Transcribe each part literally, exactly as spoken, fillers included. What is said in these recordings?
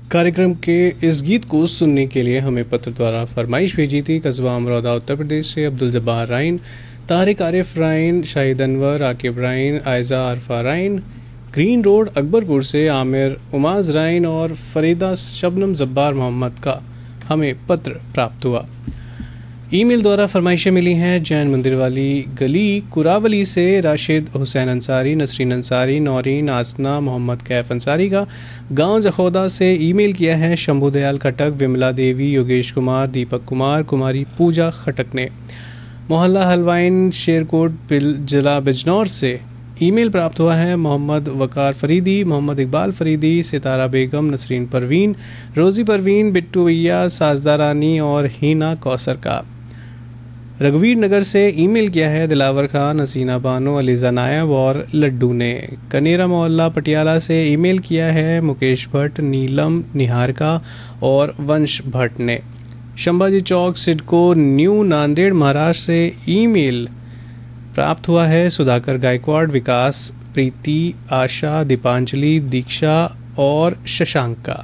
कार्यक्रम के इस गीत को सुनने के लिए हमें पत्र द्वारा फरमाइश भेजी थी। कस्बा अमरोदा उत्तर प्रदेश से अब्दुल जब्बार राइन, तारिक आरिफ राइन, शाहिद अनवर, आकिब राइन, आयजा अरफा राइन, ग्रीन रोड अकबरपुर से आमिर उमाज राइन और फरीदा शबनम जब्बार मोहम्मद का हमें पत्र प्राप्त हुआ। ईमेल द्वारा फरमाइशें मिली हैं जैन मंदिर वाली गली कुरावली से राशिद हुसैन अंसारी, नसरीन अंसारी, नौरीन आसना, मोहम्मद कैफ अंसारी का। गांव जखौदा से ईमेल किया है शंभू दयाल खटक, विमला देवी, योगेश कुमार, दीपक कुमार, कुमारी पूजा खटक ने। मोहल्ला हलवाइन शेरकोट बिल जिला बिजनौर से ईमेल प्राप्त हुआ है मोहम्मद वकार फरीदी, मोहम्मद इकबाल फरीदी, सितारा बेगम, नसरीन परवीन, रोज़ी परवीन, बिट्टू भैया, साजदा रानी और हीना कौसर का। रघुवीर नगर से ईमेल किया है दिलावर खान, हसीना बानो, अलीज़ा नायब और लड्डू ने। कनेरा मोहल्ला पटियाला से ईमेल किया है मुकेश भट्ट, नीलम निहारका और वंश भट्ट ने। शंभाजी चौक सिडको न्यू नांदेड़ महाराष्ट्र से ईमेल प्राप्त हुआ है सुधाकर गायकवाड़, विकास, प्रीति, आशा, दीपांजलि, दीक्षा और शशांक का।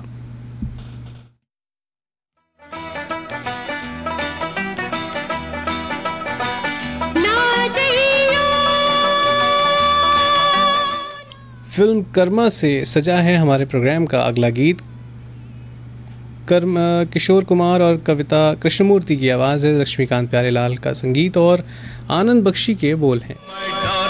फिल्म कर्मा से सजा है हमारे प्रोग्राम का अगला गीत। कर्म किशोर कुमार और कविता कृष्णमूर्ति की आवाज़ है, लक्ष्मीकांत प्यारेलाल का संगीत और आनंद बख्शी के बोल हैं।